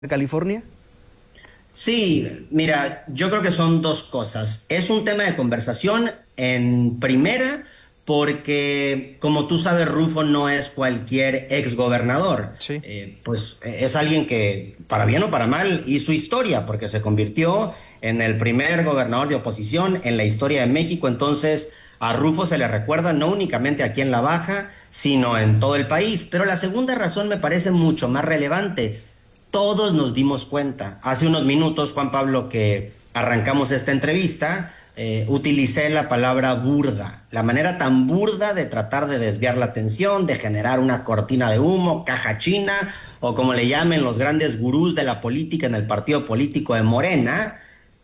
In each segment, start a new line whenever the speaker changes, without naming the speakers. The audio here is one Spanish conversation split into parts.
California?
Sí, mira, yo creo que son dos cosas. Es un tema de conversación en primera, porque como tú sabes, Rufo no es cualquier exgobernador.
Sí.
Es alguien que, para bien o para mal, hizo historia, porque se convirtió en el primer gobernador de oposición en la historia de México. Entonces, a Rufo se le recuerda no únicamente aquí en La Baja, sino en todo el país. Pero la segunda razón me parece mucho más relevante. Todos nos dimos cuenta. Hace unos minutos, Juan Pablo, que arrancamos esta entrevista, utilicé la palabra burda, la manera tan burda de tratar de desviar la atención, de generar una cortina de humo, caja china, o como le llamen los grandes gurús de la política en el partido político de Morena.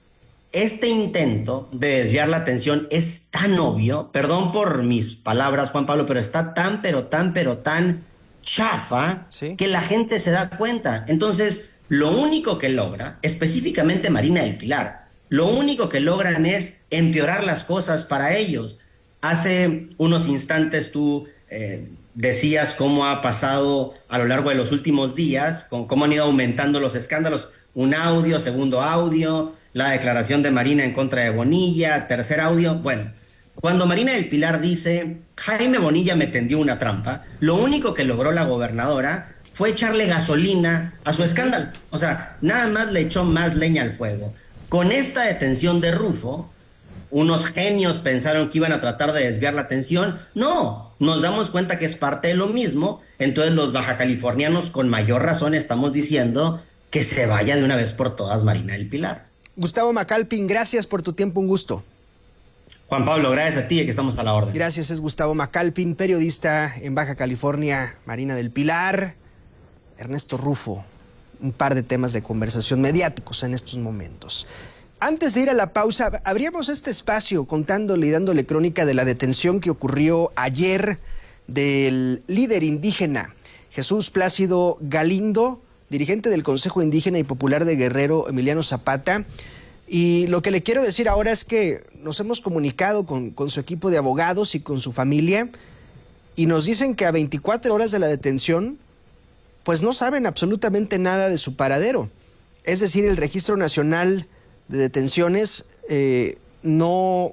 Este intento de desviar la atención es tan obvio, perdón por mis palabras, Juan Pablo, pero está tan, pero tan chafa,
Sí.
que la gente se da cuenta. Entonces, lo único que logra, específicamente Marina del Pilar, lo único que logran es empeorar las cosas para ellos. Hace unos instantes tú decías cómo ha pasado a lo largo de los últimos días, cómo han ido aumentando los escándalos, un audio, segundo audio, la declaración de Marina en contra de Bonilla, tercer audio. Bueno, cuando Marina del Pilar dice, Jaime Bonilla me tendió una trampa, lo único que logró la gobernadora fue echarle gasolina a su escándalo. O sea, nada más le echó más leña al fuego. Con esta detención de Rufo, unos genios pensaron que iban a tratar de desviar la atención. No, nos damos cuenta que es parte de lo mismo. Entonces los bajacalifornianos con mayor razón estamos diciendo que se vaya de una vez por todas Marina del Pilar.
Gustavo Macalpin, gracias por tu tiempo, un gusto.
Juan Pablo, gracias a ti, que estamos a la orden.
Gracias, es Gustavo Macalpin, periodista en Baja California, Marina del Pilar, Ernesto Rufo. Un par de temas de conversación mediáticos en estos momentos. Antes de ir a la pausa, abríamos este espacio contándole y dándole crónica de la detención que ocurrió ayer del líder indígena Jesús Plácido Galindo, dirigente del Consejo Indígena y Popular de Guerrero, Emiliano Zapata. Y lo que le quiero decir ahora es que nos hemos comunicado con su equipo de abogados y con su familia, y nos dicen que a 24 horas de la detención, pues no saben absolutamente nada de su paradero. Es decir, el Registro Nacional de Detenciones no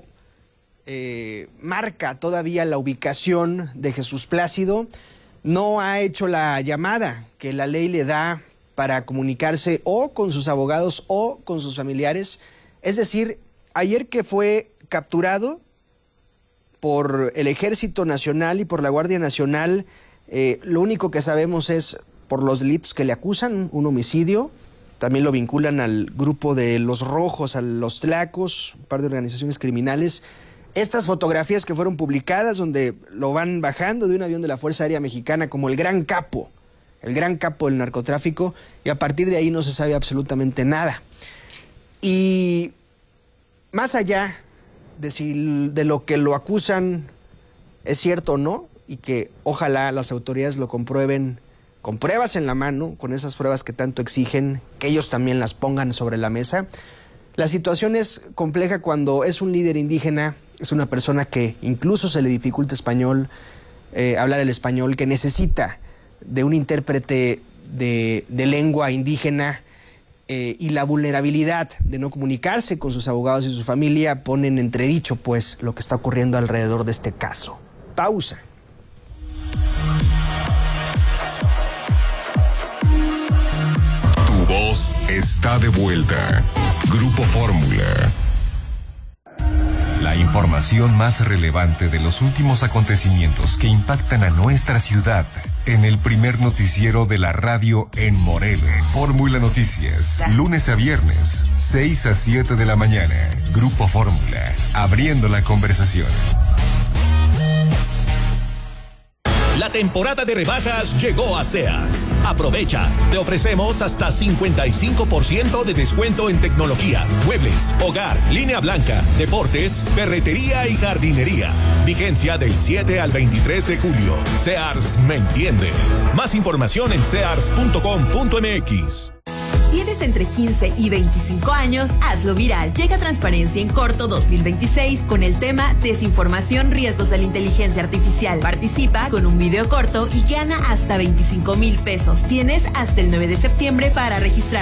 marca todavía la ubicación de Jesús Plácido, no ha hecho la llamada que la ley le da para comunicarse o con sus abogados o con sus familiares. Es decir, ayer que fue capturado por el Ejército Nacional y por la Guardia Nacional, lo único que sabemos es por los delitos que le acusan, un homicidio. También lo vinculan al grupo de los Rojos, a los Tlacos, un par de organizaciones criminales. Estas fotografías que fueron publicadas, donde lo van bajando de un avión de la Fuerza Aérea Mexicana como el gran capo del narcotráfico, y a partir de ahí no se sabe absolutamente nada. Y más allá de si de lo que lo acusan es cierto o no, y que ojalá las autoridades lo comprueben con pruebas en la mano, con esas pruebas que tanto exigen, que ellos también las pongan sobre la mesa. La situación es compleja cuando es un líder indígena, es una persona que incluso se le dificulta hablar el español, que necesita de un intérprete de lengua indígena, y la vulnerabilidad de no comunicarse con sus abogados y su familia ponen en entredicho pues lo que está ocurriendo alrededor de este caso. Pausa.
Tu voz está de vuelta. Grupo Fórmula. La información más relevante de los últimos acontecimientos que impactan a nuestra ciudad en el primer noticiero de la radio en Morelos. Fórmula Noticias, lunes a viernes, 6 a 7 de la mañana. Grupo Fórmula, abriendo la conversación.
La temporada de rebajas llegó a Sears. Aprovecha, te ofrecemos hasta 55% de descuento en tecnología, muebles, hogar, línea blanca, deportes, ferretería y jardinería. Vigencia del 7 al 23 de julio. Sears me entiende. Más información en sears.com.mx.
tienes entre 15 y 25 años, hazlo viral. Llega Transparencia en Corto 2026 con el tema Desinformación, riesgos de la inteligencia artificial. Participa con un video corto y gana hasta 25,000 pesos. Tienes hasta el 9 de septiembre para registrar.